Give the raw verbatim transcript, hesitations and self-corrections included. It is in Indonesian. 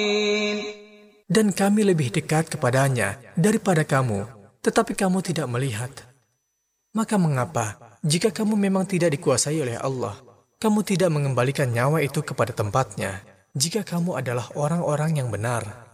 Dan kami lebih dekat kepadanya daripada kamu, tetapi kamu tidak melihat. Maka mengapa, jika kamu memang tidak dikuasai oleh Allah, kamu tidak mengembalikan nyawa itu kepada tempatnya, jika kamu adalah orang-orang yang benar?